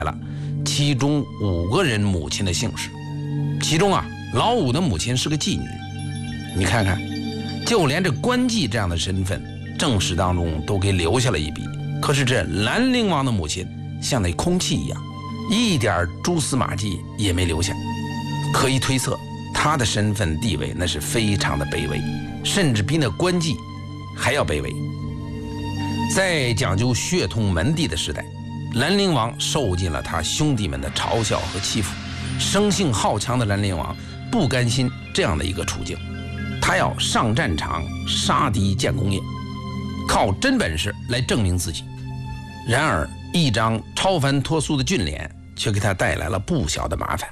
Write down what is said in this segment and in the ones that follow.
了其中5个人母亲的姓氏，其中老五的母亲是个妓女。你看看，就连这官妓这样的身份，正史当中都给留下了一笔。可是这兰陵王的母亲像那空气一样，一点蛛丝马迹也没留下。可以推测，她的身份地位那是非常的卑微，甚至比那官妓还要卑微。在讲究血统门第的时代，兰陵王受尽了他兄弟们的嘲笑和欺负。生性好强的兰陵王不甘心这样的一个处境，他要上战场杀敌建功业，靠真本事来证明自己。然而一张超凡脱俗的俊脸却给他带来了不小的麻烦。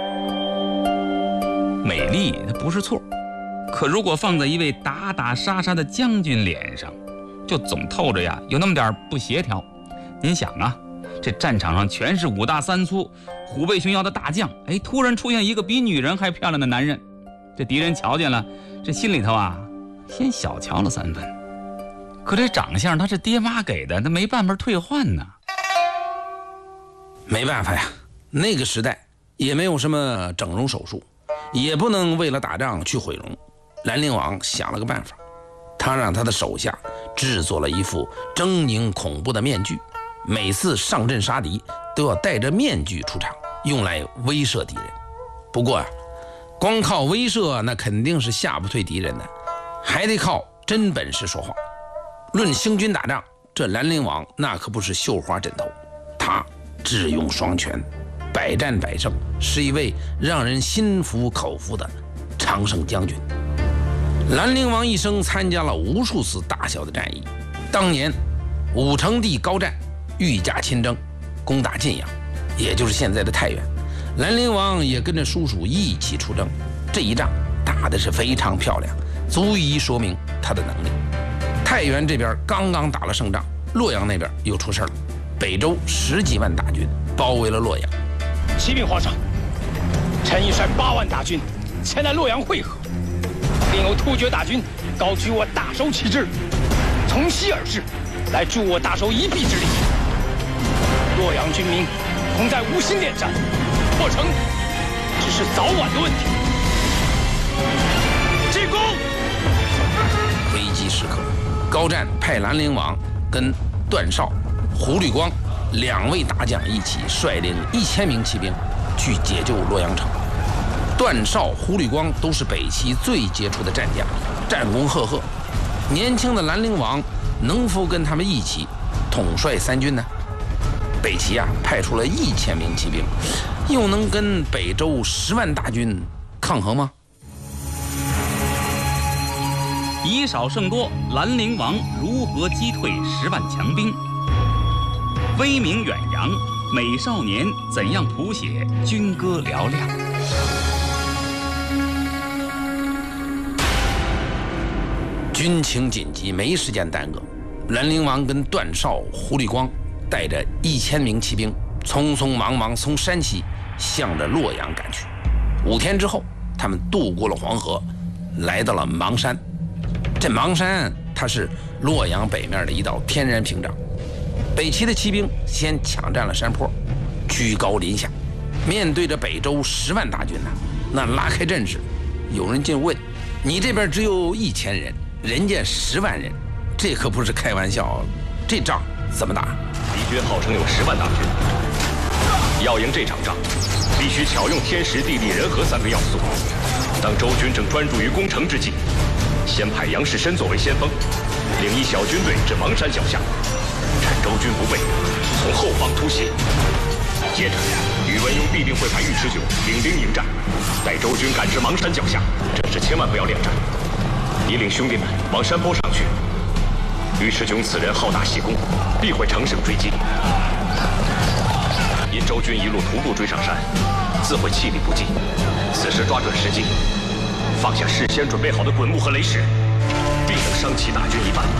美丽它不是错，可如果放在一位打打杀杀的将军脸上，就总透着有那么点不协调。您想这战场上全是5大3粗、虎背熊腰的大将，突然出现一个比女人还漂亮的男人，这敌人瞧见了，这心里头先小瞧了3分。可这长相他是爹妈给的，他没办法退换呢。 没办法呀，那个时代也没有什么整容手术，也不能为了打仗去毁容。兰陵王想了个办法，他让他的手下制作了一副狰狞恐怖的面具，每次上阵杀敌都要戴着面具出场，用来威慑敌人。不过光靠威慑那肯定是吓不退敌人的，还得靠真本事说话。论行军打仗，这兰陵王那可不是绣花枕头，他智勇双全，百战百胜，是一位让人心服口服的常胜将军。兰陵王一生参加了无数次大小的战役，当年武成帝高战，御驾亲征，攻打晋阳，也就是现在的太原。兰陵王也跟着叔叔一起出征，这一仗打的是非常漂亮，足以说明他的能力。太原这边刚刚打了胜仗，洛阳那边又出事了，北周10几万大军包围了洛阳。 启禀皇上，臣已率8万大军前来洛阳会合，另有突厥大军高举我大周旗帜，从西而至，来助我大周一臂之力。洛阳军民同在无心恋战，破城只是早晚的问题。进攻！ 危急时刻，高湛派兰陵王跟段绍、胡律光2位大将一起率领1000名骑兵去解救洛阳城。段绍、胡律光都是北齐最杰出的战将，战功赫赫。年轻的兰陵王能否跟他们一起统帅3军呢？北齐派出了1000名骑兵，又能跟北周10万大军抗衡吗？ 以少胜多，兰陵王如何击退10万强兵？威名远扬，美少年怎样谱写军歌嘹亮？ 军情紧急，没时间耽搁。兰陵王跟段绍、胡律光带着1000名骑兵，匆匆忙忙从山西向着洛阳赶去。5天之后，他们渡过了黄河，来到了邙山。这邙山它是洛阳北面的一道天然屏障。北齐的骑兵先抢占了山坡，居高临下，面对着北周10万大军那拉开阵势。有人就问：你这边只有1000人，人家10万人，这可不是开玩笑，这仗怎么打？ 敌军号称有10万大军，要赢这场仗，必须巧用天时地利人和3个要素。当周军正专注于攻城之际，先派杨士深作为先锋，领一小军队至邙山脚下，趁周军不备，从后方突袭。接着，宇文邕必定会派尉迟迥领兵迎战，待周军赶至邙山脚下，这时千万不要恋战，你领兄弟们往山坡上去。尉迟迥此人好大喜功，必会乘胜追击。因周军一路徒步追上山，自会气力不济，此时抓准时机，放下事先准备好的滚木和雷石，必能伤其大军一半。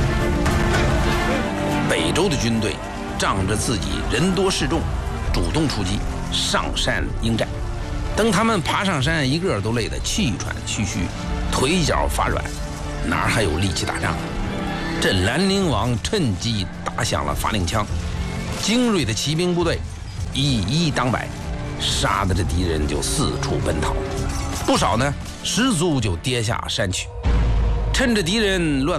北周的军队仗着自己人多势众，主动出击，上山应战。等他们爬上山，一个都累得气喘吁吁，腿脚发软，哪还有力气打仗啊？这兰陵王趁机打响了发令枪，精锐的骑兵部队以一当百，杀得这敌人就四处奔逃，不少呢失足就跌下山去。趁着敌人乱